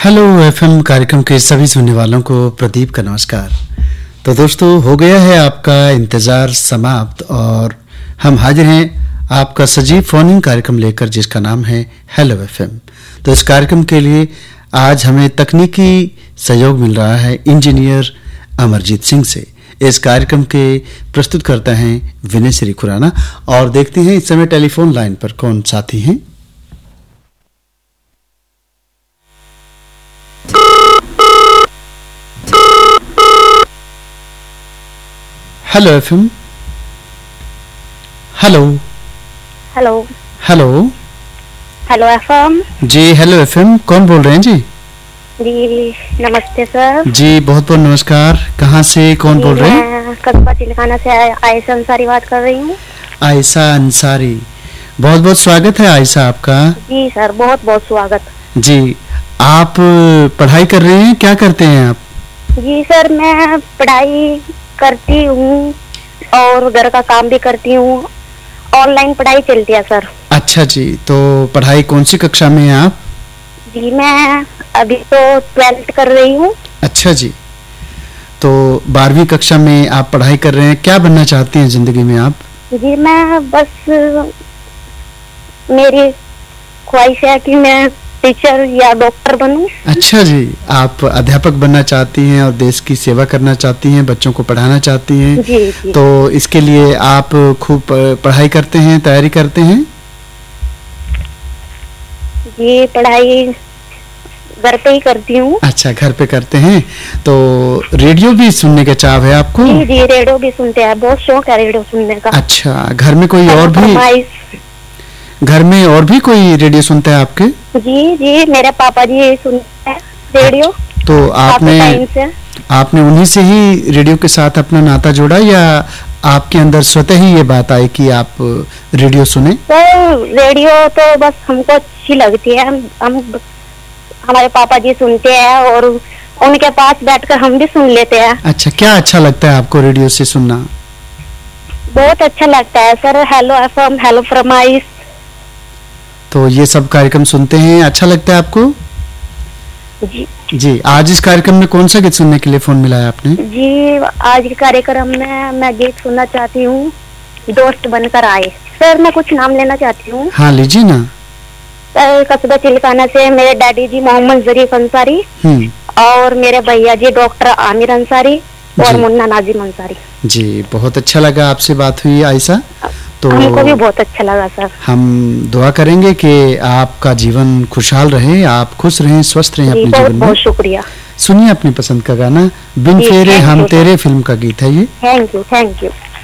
Hello FM कार्यक्रम के सभी सुनने वालों को प्रदीप का नमस्कार। तो दोस्तों, हो गया है आपका इंतज़ार समाप्त और हम हाजिर हैं आपका सजीव फोन इन कार्यक्रम लेकर, जिसका नाम है हेलो एफएम। तो इस कार्यक्रम के लिए आज हमें तकनीकी सहयोग मिल रहा है इंजीनियर अमरजीत सिंह से। इस कार्यक्रम के प्रस्तुत करता है विनय श्री खुराना। और देखते हैं इस समय टेलीफोन लाइन पर कौन साथी हैं। Hello FM. Hello hello hello hello FM. जी हेलो एफएम, कौन बोल रहे हैं जी? जी नमस्ते सर। जी बहुत बहुत नमस्कार। कहाँ से कौन बोल रहे हैं? मैं कस्बा चिलखाना से आयशा अंसारी बात कर रही हूँ। आयशा अंसारी, बहुत बहुत स्वागत है आयशा आपका। जी सर, बहुत बहुत स्वागत। जी, आप पढ़ाई कर रहे हैं, क्या करते हैं आप? जी सर, मैं पढ़ाई करती हूँ और घर का काम भी करती हूँ। ऑनलाइन पढ़ाई चलती है सर। अच्छा जी, तो पढ़ाई कौन सी कक्षा में हैं आप? जी मैं अभी तो 12th कर रही हूँ। अच्छा जी, तो 12वीं कक्षा में आप पढ़ाई कर रहे हैं। क्या बनना चाहती हैं जिंदगी में आप? जी मैं बस, मेरी ख्वाहिश है कि मैं टीचर या डॉक्टर बनूं। अच्छा जी, आप अध्यापक बनना चाहती हैं और देश की सेवा करना चाहती हैं, बच्चों को पढ़ाना चाहती हैं। जी जी। तो इसके लिए आप खूब पढ़ाई करते हैं, तैयारी करते हैं? जी पढ़ाई घर पे ही करती हूँ। अच्छा, घर पे करते हैं। तो रेडियो भी सुनने का चाव है आपको? जी जी, रेडियो भी सुनते हैं, बहुत शौक है रेडियो सुनने का। अच्छा, घर में कोई और भी, घर में और भी कोई रेडियो सुनता है आपके? जी जी, मेरे पापा जी सुनते हैं रेडियो। तो आपने उन्हीं से ही रेडियो के साथ अपना नाता जोड़ा या आपके अंदर स्वतः ही ये बात आई कि आप रेडियो सुने? तो रेडियो तो बस हमको अच्छी लगती है, हम हमारे पापा जी सुनते हैं और उनके पास बैठकर हम भी सुन लेते हैं। अच्छा, क्या अच्छा लगता है आपको रेडियो से सुनना? बहुत अच्छा लगता है सर। हेलो एफएम, हेलो फरमाइश, तो ये सब कार्यक्रम सुनते हैं, अच्छा लगता है आपको? जी जी, आज इस कार्यक्रम में कौन सा गीत सुनने के लिए फोन मिलाया आपने? जी, आज के कार्यक्रम में मैं गीत सुनना चाहती हूँ, दोस्त बनकर आए। सर मैं कुछ नाम लेना चाहती हूँ। हाँ लीजिए ना। सर कस्बा चिलकाना से मेरे डैडी जी मोहम्मद जरीफ अंसारी और मेरे भैया जी डॉक्टर आमिर अंसारी और मुन्ना नाजिम अंसारी। जी, बहुत अच्छा लगा आपसे बात हुई आयशा। तो हमको भी बहुत अच्छा लगा सर। हम दुआ करेंगे कि आपका जीवन खुशहाल रहे, आप खुश रहें, स्वस्थ रहें अपने जीवन में। बहुत शुक्रिया। सुनिए अपनी पसंद का गाना, बिन फेरे हम तेरे फिल्म का गीत है ये। Thank you.